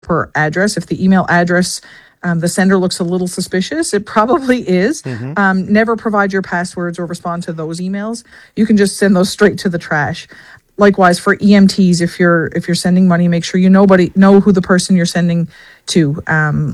per address. If the email address, the sender looks a little suspicious, it probably is. Never provide your passwords or respond to those emails. You can just send those straight to the trash. Likewise for EMTs, if you're sending money, make sure you know who the person you're sending to.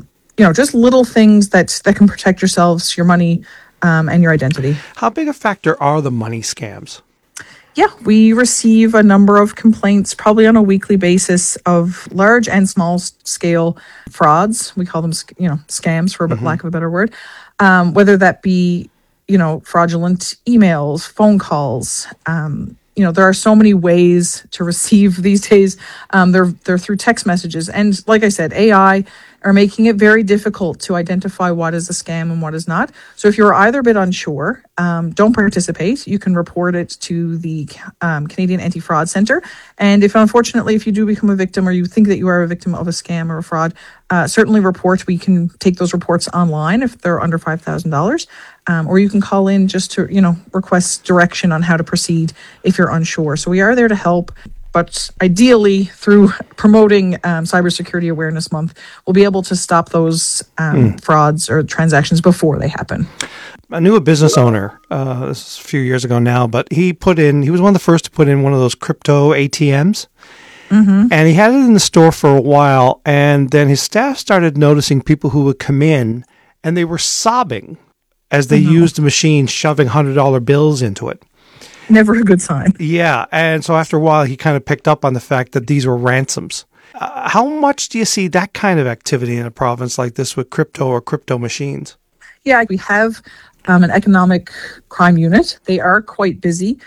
Just little things that can protect yourselves, your money, and your identity. How big a factor are the money scams? Yeah, we receive a number of complaints, probably on a weekly basis, of large and small scale frauds. We call them, scams, for lack of a better word. Whether that be, fraudulent emails, phone calls. There are so many ways to receive these days. They're through text messages, and like I said, AI are making it very difficult to identify what is a scam and what is not. So if you're either a bit unsure, don't participate. You can report it to the Canadian Anti-Fraud Centre. And if you do become a victim, or you think that you are a victim of a scam or a fraud, certainly report. We can take those reports online if they're under $5,000. Or you can call in just to, request direction on how to proceed if you're unsure. So we are there to help. But ideally, through promoting Cybersecurity Awareness Month, we'll be able to stop those frauds or transactions before they happen. I knew a business owner, this is a few years ago now, but he was one of the first to put in one of those crypto ATMs. And he had it in the store for a while, and then his staff started noticing people who would come in, and they were sobbing as they used the machine, shoving $100 bills into it. Never a good sign. Yeah, and so after a while, he kind of picked up on the fact that these were ransoms. How much do you see that kind of activity in a province like this with crypto or crypto machines? Yeah, we have an economic crime unit. They are quite busy.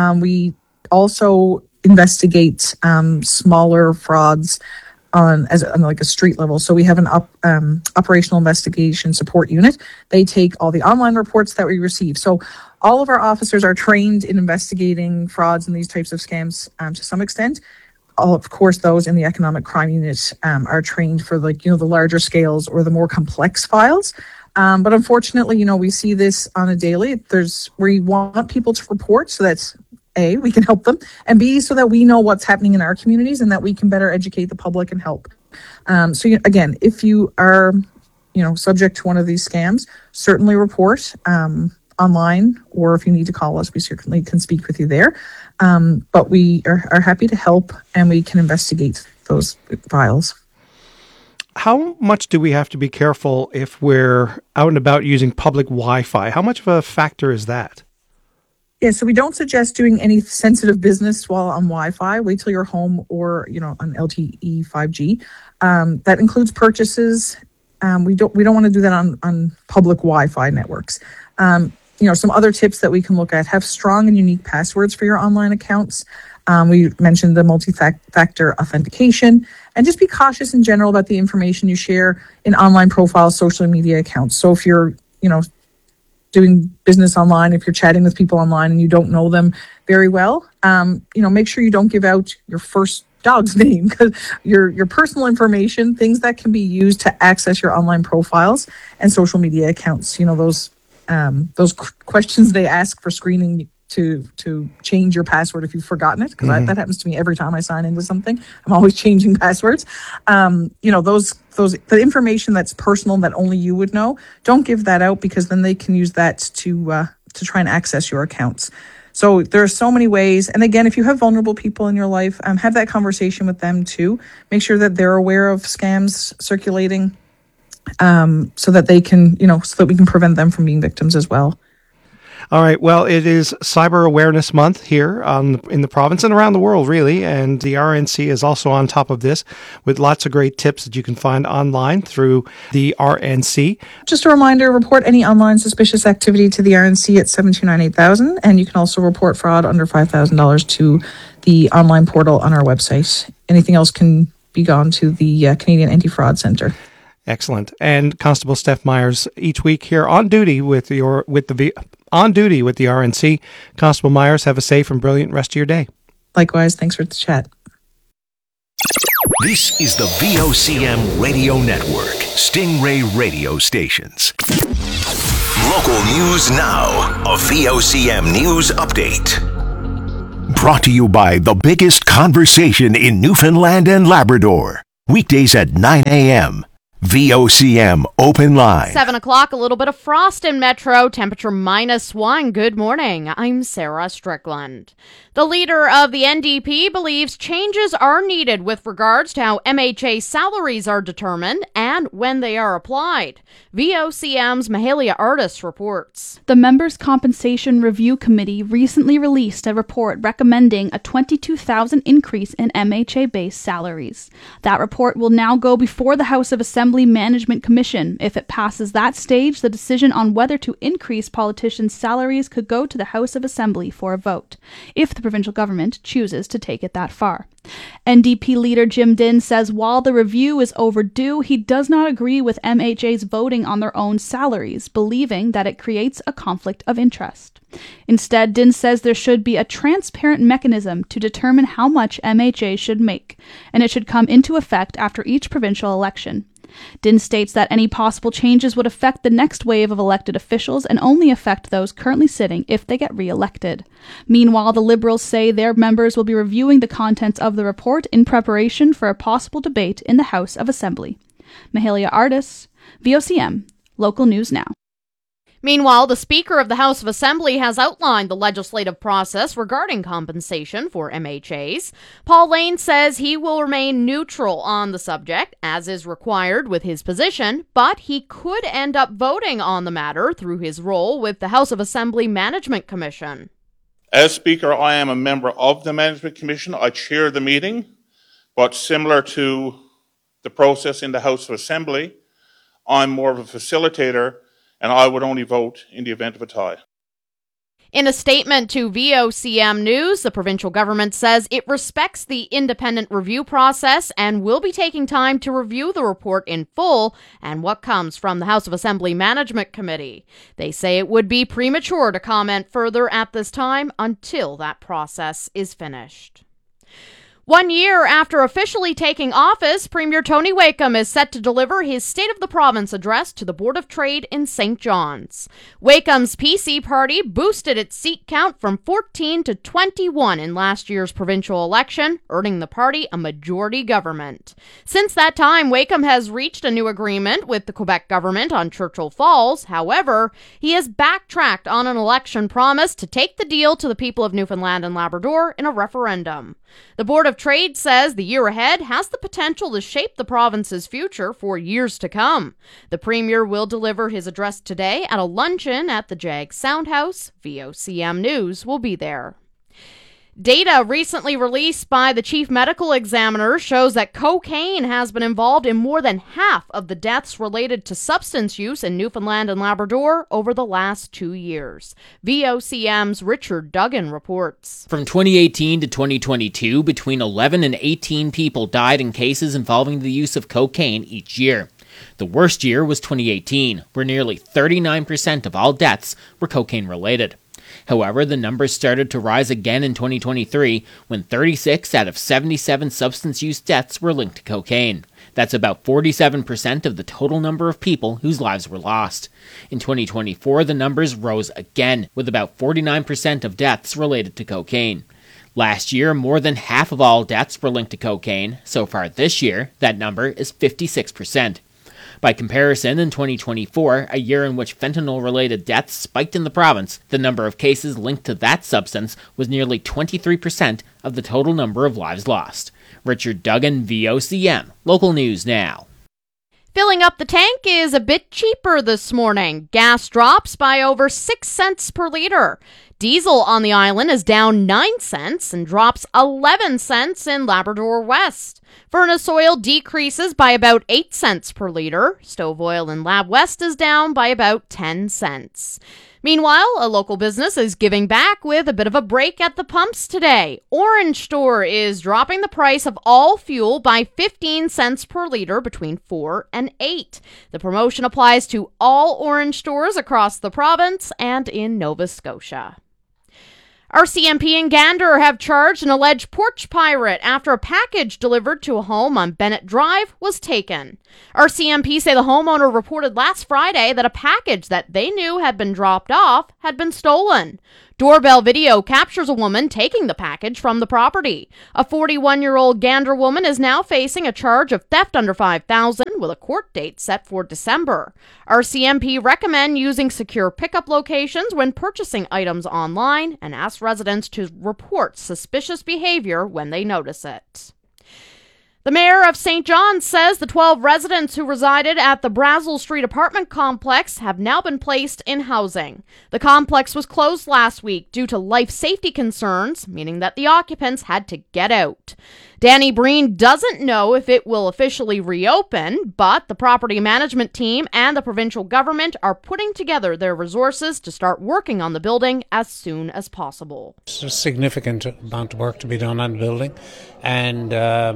We also investigate smaller frauds on like a street level. So we have an operational investigation support unit. They take all the online reports that we receive. So all of our officers are trained in investigating frauds and these types of scams to some extent. Of course, those in the economic crime unit are trained for the larger scales or the more complex files. But unfortunately, we see this on a daily. We want people to report so that A, we can help them, and B, so that we know what's happening in our communities and that we can better educate the public and help. Again, if you are, subject to one of these scams, certainly report online, or if you need to call us, we certainly can speak with you there. But we are happy to help, and we can investigate those files. How much do we have to be careful if we're out and about using public Wi-Fi? How much of a factor is that? Yeah, so we don't suggest doing any sensitive business while on Wi-Fi. Wait till you're home or, on LTE 5G. That includes purchases. We don't want to do that on public Wi-Fi networks. Some other tips that we can look at: have strong and unique passwords for your online accounts. We mentioned the multi-factor authentication, and just be cautious in general about the information you share in online profiles, social media accounts. So if you're, doing business online, if you're chatting with people online and you don't know them very well, make sure you don't give out your first dog's name, because your personal information, things that can be used to access your online profiles and social media accounts. Those questions they ask for screening to change your password if you've forgotten it, because that happens to me every time I sign into something. I'm always changing passwords. The information that's personal that only you would know, don't give that out, because then they can use that to try and access your accounts. So there are so many ways. And again, if you have vulnerable people in your life, have that conversation with them too. Make sure that they're aware of scams circulating, so that they can, so that we can prevent them from being victims as well. All right. Well, it is Cyber Awareness Month here in the province and around the world, really. And the RNC is also on top of this with lots of great tips that you can find online through the RNC. Just a reminder, report any online suspicious activity to the RNC at 729-8000. And you can also report fraud under $5,000 to the online portal on our website. Anything else can be gone to the Canadian Anti-Fraud Centre. Excellent. And Constable Steph Myers each week here on duty with the RNC. Constable Myers, have a safe and brilliant rest of your day. Likewise. Thanks for the chat. This is the VOCM Radio Network, Stingray Radio Stations. Local news now, a VOCM news update. Brought to you by the biggest conversation in Newfoundland and Labrador. Weekdays at 9 a.m. VOCM Open Line. 7 o'clock, a little bit of frost in Metro, temperature -1. Good morning. I'm Sarah Strickland. The leader of the NDP believes changes are needed with regards to how MHA salaries are determined and when they are applied. VOCM's Mahalia Artis reports. The Members' Compensation Review Committee recently released a report recommending a $22,000 increase in MHA-based salaries. That report will now go before the House of Assembly Management Commission. If it passes that stage, the decision on whether to increase politicians' salaries could go to the House of Assembly for a vote, if the provincial government chooses to take it that far. NDP leader Jim Dinn says while the review is overdue, he does not agree with MHAs voting on their own salaries, believing that it creates a conflict of interest. Instead, Dinn says there should be a transparent mechanism to determine how much MHAs should make, and it should come into effect after each provincial election. Dinn states that any possible changes would affect the next wave of elected officials and only affect those currently sitting if they get re-elected. Meanwhile, the Liberals say their members will be reviewing the contents of the report in preparation for a possible debate in the House of Assembly. Mahalia Artis, VOCM, Local News Now. Meanwhile, the Speaker of the House of Assembly has outlined the legislative process regarding compensation for MHAs. Paul Lane says he will remain neutral on the subject, as is required with his position, but he could end up voting on the matter through his role with the House of Assembly Management Commission. As Speaker, I am a member of the Management Commission. I chair the meeting, but similar to the process in the House of Assembly, I'm more of a facilitator, and I would only vote in the event of a tie. In a statement to VOCM News, the provincial government says it respects the independent review process and will be taking time to review the report in full and what comes from the House of Assembly Management Committee. They say it would be premature to comment further at this time until that process is finished. 1 year after officially taking office, Premier Tony Wakeham is set to deliver his State of the Province address to the Board of Trade in St. John's. Wakeham's PC party boosted its seat count from 14 to 21 in last year's provincial election, earning the party a majority government. Since that time, Wakeham has reached a new agreement with the Quebec government on Churchill Falls. However, he has backtracked on an election promise to take the deal to the people of Newfoundland and Labrador in a referendum. The Board of Trade says the year ahead has the potential to shape the province's future for years to come. The Premier will deliver his address today at a luncheon at the Jag Sound House. VOCM News will be there. Data recently released by the Chief Medical Examiner shows that cocaine has been involved in more than half of the deaths related to substance use in Newfoundland and Labrador over the last 2 years. VOCM's Richard Duggan reports. From 2018 to 2022, between 11 and 18 people died in cases involving the use of cocaine each year. The worst year was 2018, where nearly 39% of all deaths were cocaine-related. However, the numbers started to rise again in 2023, when 36 out of 77 substance use deaths were linked to cocaine. That's about 47% of the total number of people whose lives were lost. In 2024, the numbers rose again, with about 49% of deaths related to cocaine. Last year, more than half of all deaths were linked to cocaine. So far this year, that number is 56%. By comparison, in 2024, a year in which fentanyl-related deaths spiked in the province, the number of cases linked to that substance was nearly 23% of the total number of lives lost. Richard Duggan, VOCM, Local News Now. Filling up the tank is a bit cheaper this morning. Gas drops by over 6 cents per liter. Diesel on the island is down 9 cents and drops 11 cents in Labrador West. Furnace oil decreases by about 8 cents per liter. Stove oil in Lab West is down by about 10 cents. Meanwhile, a local business is giving back with a bit of a break at the pumps today. Orange Store is dropping the price of all fuel by 15 cents per liter between 4 and 8. The promotion applies to all Orange stores across the province and in Nova Scotia. RCMP and Gander have charged an alleged porch pirate after a package delivered to a home on Bennett Drive was taken. RCMP say the homeowner reported last Friday that a package that they knew had been dropped off had been stolen. Doorbell video captures a woman taking the package from the property. A 41-year-old Gander woman is now facing a charge of theft under $5,000 with a court date set for December. RCMP recommend using secure pickup locations when purchasing items online and ask residents to report suspicious behavior when they notice it. The mayor of St. John's says the 12 residents who resided at the Brazel Street apartment complex have now been placed in housing. The complex was closed last week due to life safety concerns, meaning that the occupants had to get out. Danny Breen doesn't know if it will officially reopen, but the property management team and the provincial government are putting together their resources to start working on the building as soon as possible. It's a significant amount of work to be done on the building, and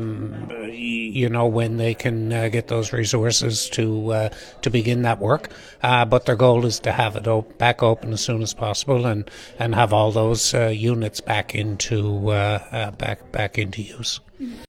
when they can get those resources to begin that work. But their goal is to have it back open as soon as possible and have all those units back into use.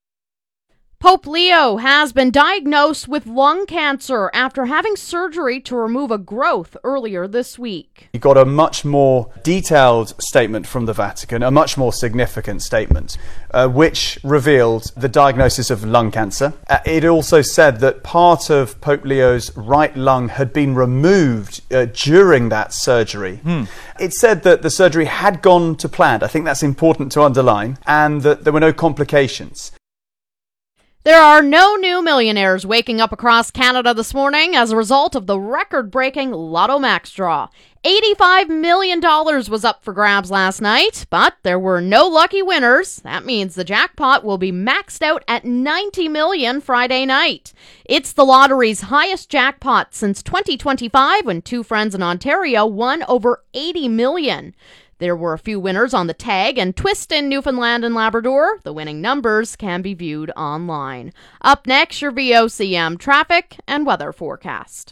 Pope Leo has been diagnosed with lung cancer after having surgery to remove a growth earlier this week. You got a much more detailed statement from the Vatican, a much more significant statement, which revealed the diagnosis of lung cancer. It also said that part of Pope Leo's right lung had been removed during that surgery. It said that the surgery had gone to plan. I think that's important to underline, and that there were no complications. There are no new millionaires waking up across Canada this morning as a result of the record-breaking Lotto Max draw. $85 million was up for grabs last night, but there were no lucky winners. That means the jackpot will be maxed out at $90 million Friday night. It's the lottery's highest jackpot since 2025 when two friends in Ontario won over $80 million. There were a few winners on the tag and twist in Newfoundland and Labrador. The winning numbers can be viewed online. Up next, your VOCM traffic and weather forecast.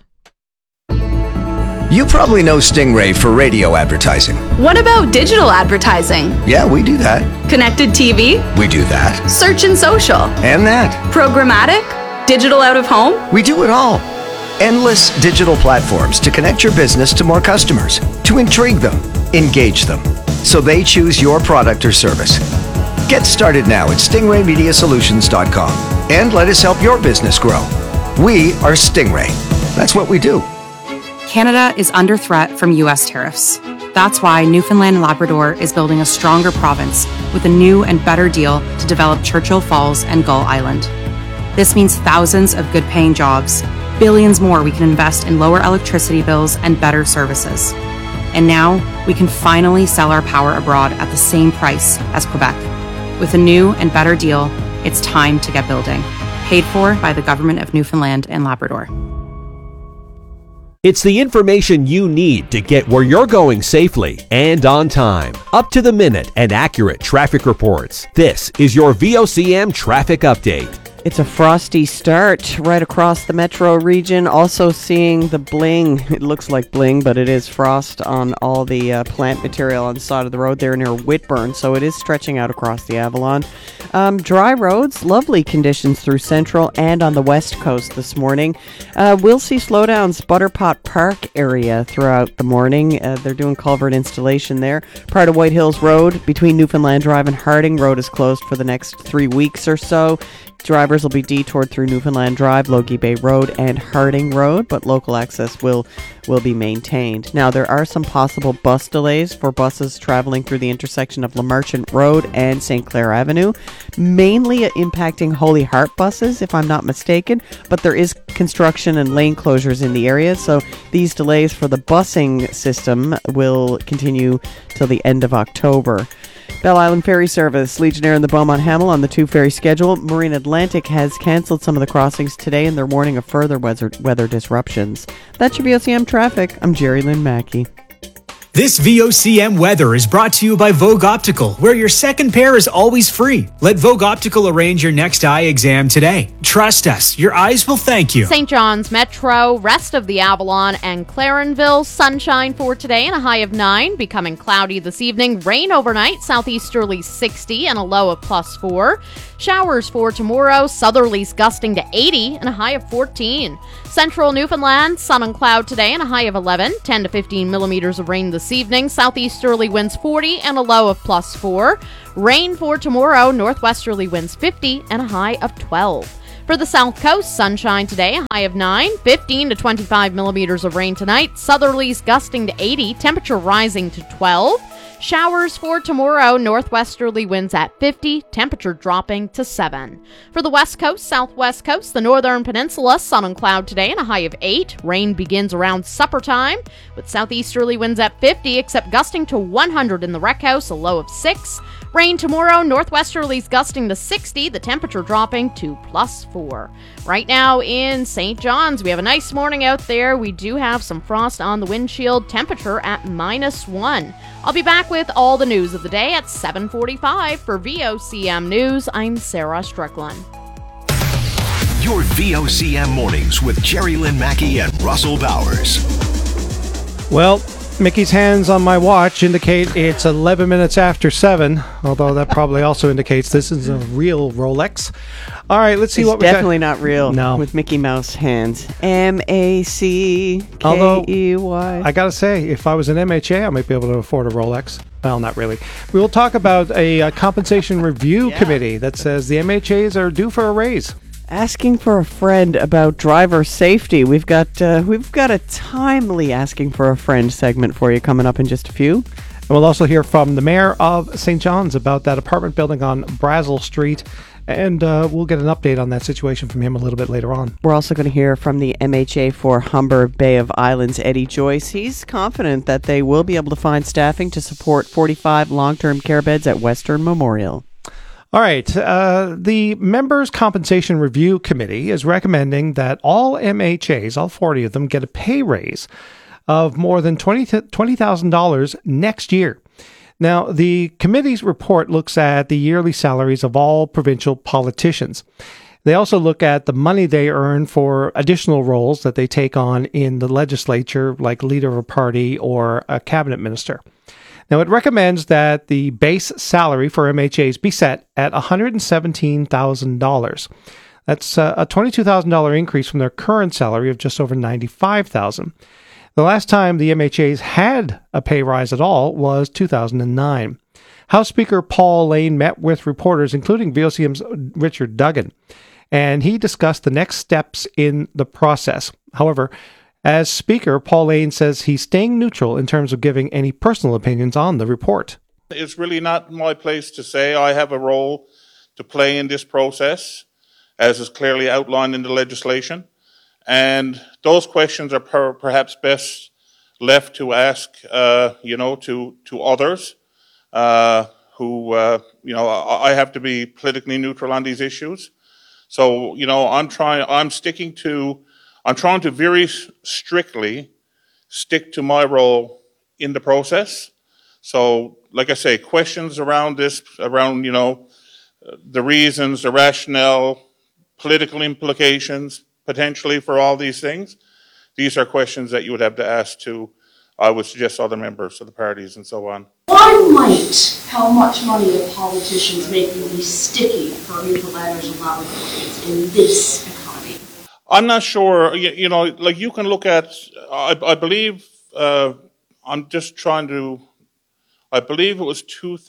You probably know Stingray for radio advertising. What about digital advertising? Yeah, we do that. Connected TV? We do that. Search and social? And that. Programmatic? Digital out of home? We do it all. Endless digital platforms to connect your business to more customers, to intrigue them, engage them, so they choose your product or service. Get started now at stingraymediasolutions.com and let us help your business grow. We are Stingray. That's what we do. Canada is under threat from U.S. tariffs. That's why Newfoundland and Labrador is building a stronger province with a new and better deal to develop Churchill Falls and Gull Island. This means thousands of good-paying jobs, billions more we can invest in lower electricity bills and better services. And now we can finally sell our power abroad at the same price as Quebec. With a new and better deal, it's time to get building. Paid for by the Government of Newfoundland and Labrador. It's the information you need to get where you're going safely and on time. Up to the minute and accurate traffic reports. This is your VOCM Traffic Update. It's a frosty start right across the metro region. Also seeing the bling. It looks like bling, but it is frost on all the plant material on the side of the road there near Whitburn. So it is stretching out across the Avalon. Dry roads, lovely conditions through Central and on the West Coast this morning. We'll see slowdowns Butterpot Park area throughout the morning. They're doing culvert installation there. Part of White Hills Road between Newfoundland Drive and Harding Road is closed for the next 3 weeks or so. Drivers will be detoured through Newfoundland Drive, Logie Bay Road, and Harding Road, but local access will be maintained. Now, there are some possible bus delays for buses traveling through the intersection of LeMarchant Road and St. Clair Avenue, mainly impacting Holy Heart buses, if I'm not mistaken, but there is construction and lane closures in the area, so these delays for the busing system will continue till the end of October. Bell Island Ferry Service, Legionnaire and the Beaumont Hamel on the 2-ferry schedule. Marine Atlantic has cancelled some of the crossings today, and they're warning of further weather disruptions. That's your VOCM traffic. I'm Jerry Lynn Mackey. This VOCM weather is brought to you by Vogue Optical, where your second pair is always free. Let Vogue Optical arrange your next eye exam today. Trust us, your eyes will thank you. St. John's Metro, rest of the Avalon and Clarenville, sunshine for today and a high of 9, becoming cloudy this evening. Rain overnight, southeasterly 60 and a low of +4. Showers for tomorrow, southerlies gusting to 80 and a high of 14. Central Newfoundland, sun and cloud today and a high of 11, 10 to 15 millimeters of rain this this evening, southeasterly winds 40 and a low of +4. Rain for tomorrow, northwesterly winds 50 and a high of 12. For the South Coast, sunshine today, a high of 9, 15 to 25 millimeters of rain tonight, southerlies gusting to 80, temperature rising to 12. Showers for tomorrow, northwesterly winds at 50, temperature dropping to 7. For the West Coast, Southwest Coast, the Northern Peninsula, sun and cloud today and a high of 8. Rain begins around supper time, with southeasterly winds at 50, except gusting to 100 in the Wreck House, a low of 6. Rain tomorrow, northwesterlies gusting to 60, the temperature dropping to +4. Right now in St. John's, we have a nice morning out there. We do have some frost on the windshield, temperature at -1. I'll be back with all the news of the day at 7:45 for VOCM News. I'm Sarah Strickland. Your VOCM mornings with Jerry Lynn Mackey and Russell Bowers. Well, Mickey's hands on my watch indicate it's 11 minutes after 7, although that probably also indicates this is a real Rolex. All right, let's see It's what we got. definitely not real. No. With Mickey Mouse hands. MACKEY. Although, I got to say, if I was an MHA, I might be able to afford a Rolex. Well, not really. We will talk about a compensation review committee that says the MHAs are due for a raise. Asking for a friend about driver safety. We've got a timely asking for a friend segment for you coming up in just a few. And we'll also hear from the mayor of St. John's about that apartment building on Brazel Street, and we'll get an update on that situation from him a little bit later on. We're also going to hear from the MHA for Humber Bay of Islands, Eddie Joyce. He's confident that they will be able to find staffing to support 45 long-term care beds at Western Memorial. All right. The Members' Compensation Review Committee is recommending that all MHAs, all 40 of them, get a pay raise of more than $20,000 next year. Now, the committee's report looks at the yearly salaries of all provincial politicians. They also look at the money they earn for additional roles that they take on in the legislature, like leader of a party or a cabinet minister. Now, it recommends that the base salary for MHAs be set at $117,000. That's a $22,000 increase from their current salary of just over $95,000. The last time the MHAs had a pay rise at all was 2009. House Speaker Paul Lane met with reporters, including VOCM's Richard Duggan, and he discussed the next steps in the process. However, as Speaker, Paul Lane says he's staying neutral in terms of giving any personal opinions on the report. It's really not my place to say. I have a role to play in this process, as is clearly outlined in the legislation. And those questions are perhaps best left to ask, to others who, I have to be politically neutral on these issues. So, I'm trying to very strictly stick to my role in the process. So, like I say, questions around this, the reasons, the rationale, political implications, potentially for all these things, these are questions that you would have to ask to, I would suggest, other members of the parties and so on. Why might how much money a politician's making be sticky for mutual letters and lobby points in this economy? I'm not sure, you can look at, I believe, I'm just trying to, I believe it was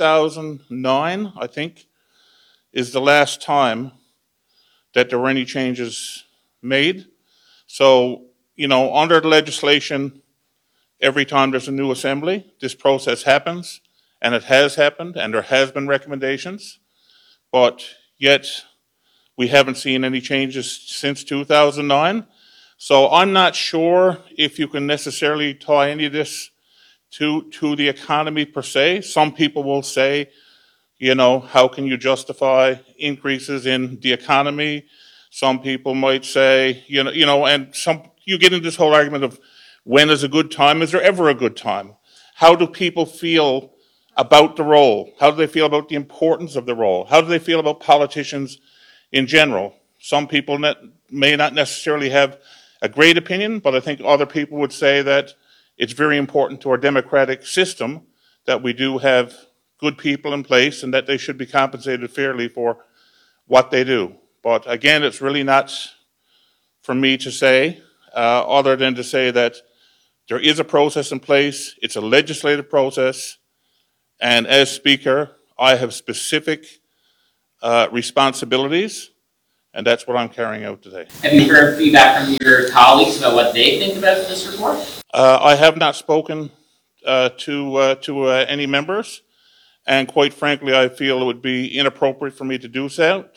2009, I think, is the last time that there were any changes made. So, under the legislation, every time there's a new assembly, this process happens, and it has happened, and there has been recommendations, but yet we haven't seen any changes since 2009. So I'm not sure if you can necessarily tie any of this to the economy per se. Some people will say, how can you justify increases in the economy? Some people might say, and you get into this whole argument of when is a good time? Is there ever a good time? How do people feel about the role? How do they feel about the importance of the role? How do they feel about politicians in general? Some people may not necessarily have a great opinion, but I think other people would say that it's very important to our democratic system that we do have good people in place and that they should be compensated fairly for what they do. But again, it's really not for me to say, other than to say that There is a process in place. It's a legislative process. And as Speaker, I have specific responsibilities, and that's what I'm carrying out today. Have you heard feedback from your colleagues about what they think about this report? I have not spoken to any members, and quite frankly, I feel it would be inappropriate for me to do so.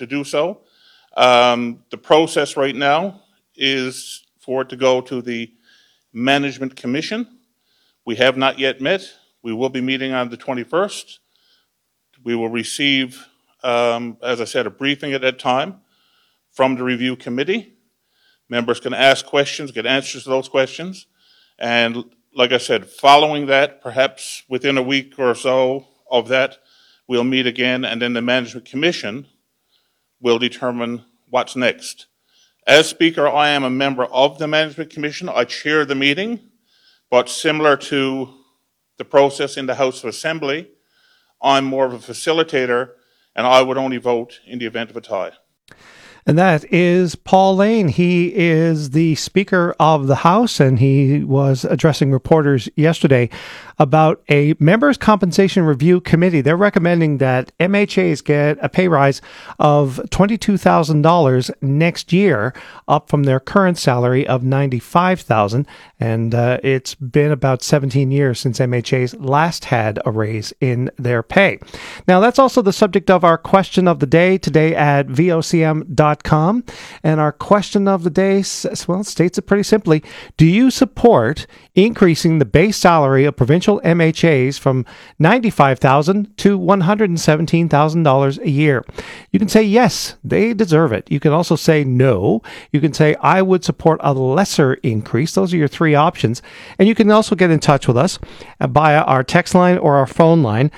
The process right now is for it to go to the Management Commission. We have not yet met. We will be meeting on the 21st. We will receive, as I said, a briefing at that time from the review committee. Members can ask questions, get answers to those questions. And like I said, following that, perhaps within a week or so of that, we'll meet again, and then the Management Commission will determine what's next. As Speaker, I am a member of the Management Commission. I chair the meeting, but similar to the process in the House of Assembly, I'm more of a facilitator, and I would only vote in the event of a tie. And that is Paul Lane. He is the Speaker of the House, and he was addressing reporters yesterday about a Members' Compensation Review Committee. They're recommending that MHAs get a pay rise of $22,000 next year, up from their current salary of $95,000. And it's been about 17 years since MHAs last had a raise in their pay. Now, that's also the subject of our question of the day today at vocm.com. And our question of the day, states it pretty simply. Do you support increasing the base salary of provincial MHAs from $95,000 to $117,000 a year? You can say yes, they deserve it. You can also say no. You can say I would support a lesser increase. Those are your three options. And you can also get in touch with us via our text line or our phone line,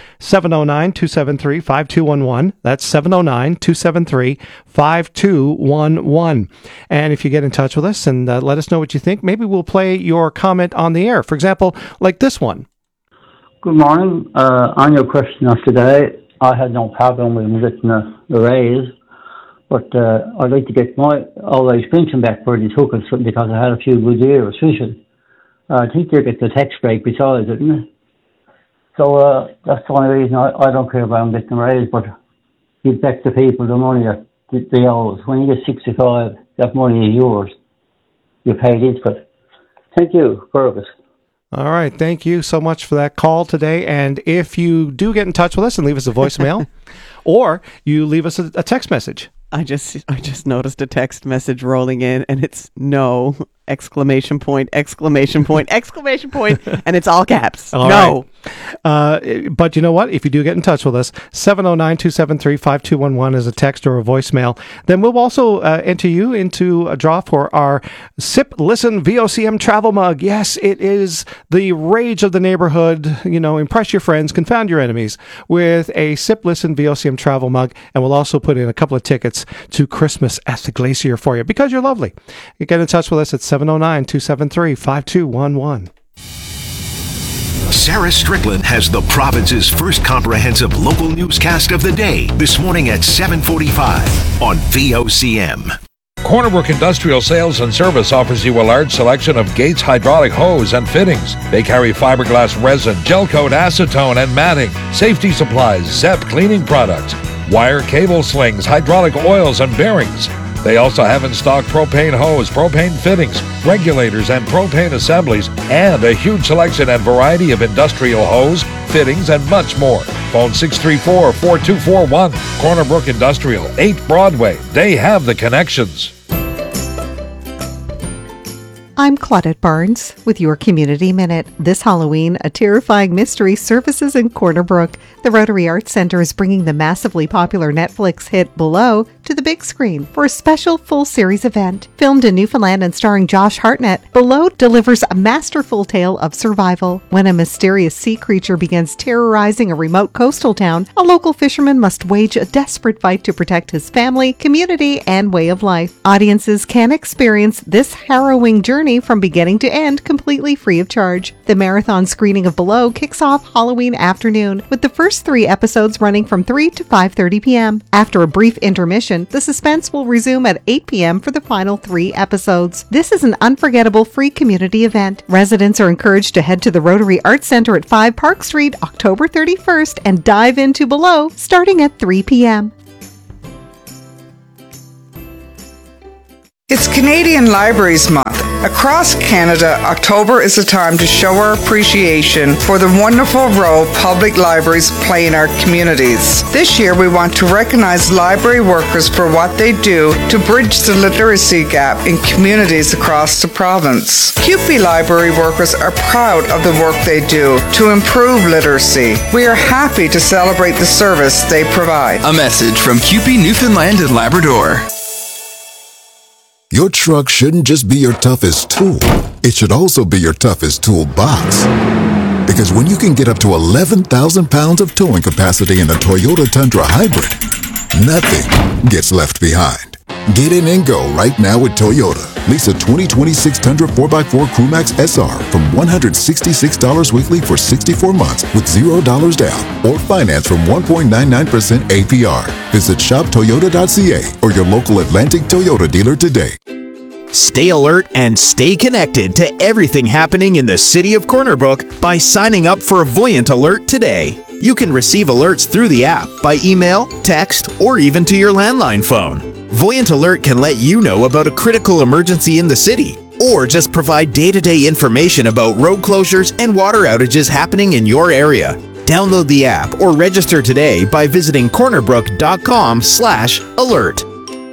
709-273-5211. That's 709-273-5211. And if you get in touch with us and let us know what you think, maybe we'll play your comment on the air. For example, like this one. Good morning. On your question of today, I had no problem with getting a raise, but I'd like to get my old age pension back where they took it because I had a few good years fishing. I think they get the tax break besides it, isn't it? So that's the only reason I don't care about getting a raise, but give back to people the money that they owe. When you get 65, that money is yours. You paid into it. Thank you, Fergus. All right. Thank you so much for that call today. And if you do get in touch with us and leave us a voicemail, or you leave us a text message. I just noticed a text message rolling in, and it's no, exclamation point, exclamation point, exclamation point, and it's all caps. All no. Right. But you know what? If you do get in touch with us, 709-273-5211 is a text or a voicemail. Then we'll also enter you into a draw for our Sip Listen VOCM travel mug. Yes, it is the rage of the neighborhood. You know, impress your friends, confound your enemies with a Sip Listen VOCM travel mug. And we'll also put in a couple of tickets to Christmas at the Glacier for you because you're lovely. You get in touch with us at 709-273-5211. Sarah Strickland has the province's first comprehensive local newscast of the day this morning at 7:45 on VOCM. Corner Brook Industrial Sales and Service offers you a large selection of Gates hydraulic hose and fittings. They carry fiberglass resin, gel coat, acetone, and matting, safety supplies, ZEP cleaning products, wire cable slings, hydraulic oils, and bearings. They also have in stock propane hose, propane fittings, regulators, and propane assemblies, and a huge selection and variety of industrial hose, fittings, and much more. Phone 634-4241. Corner Brook Industrial, 8 Broadway. They have the connections. I'm Claudette Barnes with your Community Minute. This Halloween, a terrifying mystery surfaces in Corner Brook. The Rotary Arts Center is bringing the massively popular Netflix hit Below to the big screen for a special full-series event. Filmed in Newfoundland and starring Josh Hartnett, Below delivers a masterful tale of survival. When a mysterious sea creature begins terrorizing a remote coastal town, a local fisherman must wage a desperate fight to protect his family, community, and way of life. Audiences can experience this harrowing journey journey from beginning to end completely free of charge. The marathon screening of Below kicks off Halloween afternoon, with the first 3 episodes running from 3 to 5:30 p.m. After a brief intermission, the suspense will resume at 8 p.m. for the final 3 episodes. This is an unforgettable free community event. Residents are encouraged to head to the Rotary Arts Center at 5 Park Street October 31st and dive into Below starting at 3 p.m. It's Canadian Libraries Month. Across Canada, October is a time to show our appreciation for the wonderful role public libraries play in our communities. This year, we want to recognize library workers for what they do to bridge the literacy gap in communities across the province. CUPE library workers are proud of the work they do to improve literacy. We are happy to celebrate the service they provide. A message from CUPE Newfoundland and Labrador. Your truck shouldn't just be your toughest tool. It should also be your toughest toolbox. Because when you can get up to 11,000 pounds of towing capacity in a Toyota Tundra Hybrid, nothing gets left behind. Get in and go right now with Toyota. Lease a 2026 Tundra 4x4 Crewmax SR from $166 weekly for 64 months with $0 down, or finance from 1.99% APR. Visit shoptoyota.ca or your local Atlantic Toyota dealer today. Stay alert and stay connected to everything happening in the city of Corner Brook by signing up for Voyant Alert today. You can receive alerts through the app, by email, text, or even to your landline phone. Voyant Alert can let you know about a critical emergency in the city, or just provide day-to-day information about road closures and water outages happening in your area. Download the app or register today by visiting cornerbrook.com/alert.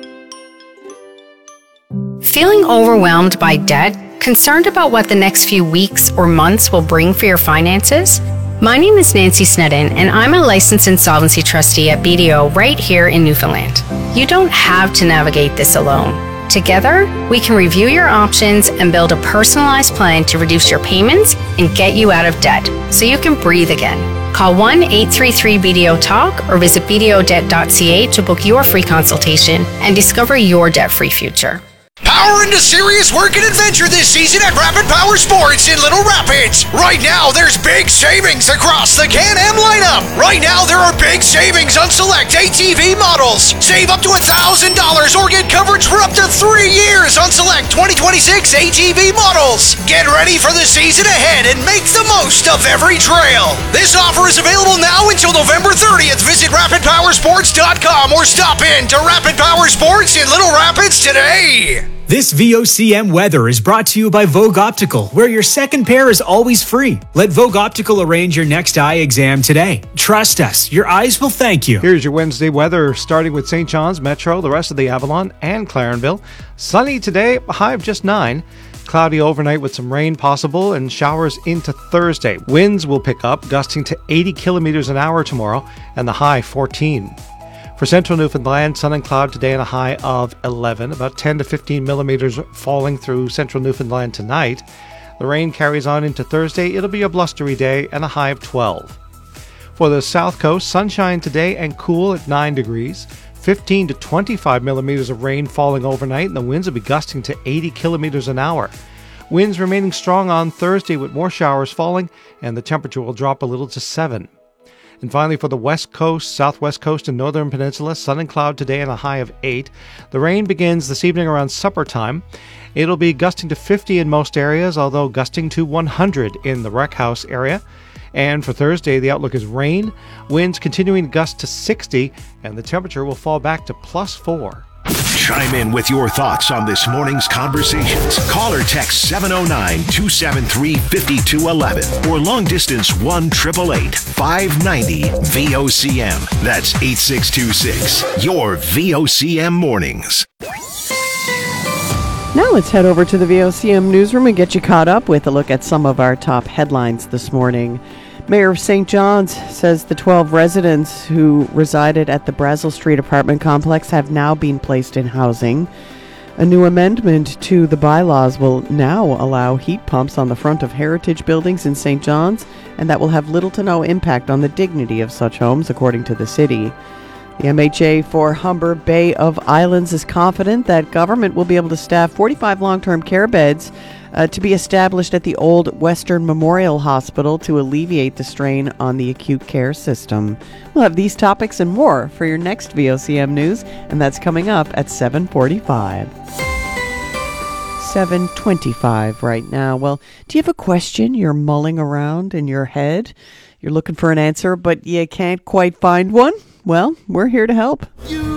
Feeling overwhelmed by debt? Concerned about what the next few weeks or months will bring for your finances? My name is Nancy Snedden, and I'm a licensed insolvency trustee at BDO right here in Newfoundland. You don't have to navigate this alone. Together, we can review your options and build a personalized plan to reduce your payments and get you out of debt so you can breathe again. Call 1-833-BDO-TALK or visit bdodebt.ca to book your free consultation and discover your debt-free future. Power into serious work and adventure this season at Rapid Power Sports in Little Rapids. Right now, there's big savings across the Can-Am lineup. Right now, there are big savings on select ATV models. Save up to $1,000 or get coverage for up to 3 years on select 2026 ATV models. Get ready for the season ahead and make the most of every trail. This offer is available now until November 30th. Visit RapidPowerSports.com or stop in to Rapid Power Sports in Little Rapids today. This VOCM weather is brought to you by Vogue Optical, where your second pair is always free. Let Vogue Optical arrange your next eye exam today. Trust us, your eyes will thank you. Here's your Wednesday weather, starting with St. John's, Metro, the rest of the Avalon, and Clarenville. Sunny today, a high of just 9. Cloudy overnight with some rain possible and showers into Thursday. Winds will pick up, gusting to 80 kilometers an hour tomorrow, and the high 14. For central Newfoundland, sun and cloud today and a high of 11, about 10 to 15 millimeters falling through central Newfoundland tonight. The rain carries on into Thursday. It'll be a blustery day and a high of 12. For the south coast, sunshine today and cool at 9 degrees. 15 to 25 millimeters of rain falling overnight, and the winds will be gusting to 80 kilometers an hour. Winds remaining strong on Thursday with more showers falling, and the temperature will drop a little to 7. And finally, for the west coast, southwest coast, and northern peninsula, sun and cloud today and a high of 8. The rain begins this evening around supper time. It'll be gusting to 50 in most areas, although gusting to 100 in the Rec House area. And for Thursday, the outlook is rain, winds continuing to gust to 60, and the temperature will fall back to +4. Chime in with your thoughts on this morning's conversations. Call or text 709-273-5211 or long distance 1-888-590-VOCM. That's 8626. Your VOCM mornings. Now let's head over to the VOCM newsroom and get you caught up with a look at some of our top headlines this morning. Mayor of St. John's says the 12 residents who resided at the Brazel Street apartment complex have now been placed in housing. A new amendment to the bylaws will now allow heat pumps on the front of heritage buildings in St. John's, and that will have little to no impact on the dignity of such homes, according to the city. The MHA for Humber Bay of Islands is confident that government will be able to staff 45 long-term care beds to be established at the old Western Memorial Hospital to alleviate the strain on the acute care system. We'll have these topics and more for your next VOCM News, and that's coming up at 7:45. 7:25 right now. Well, do you have a question you're mulling around in your head? You're looking for an answer, but you can't quite find one? Well, we're here to help. You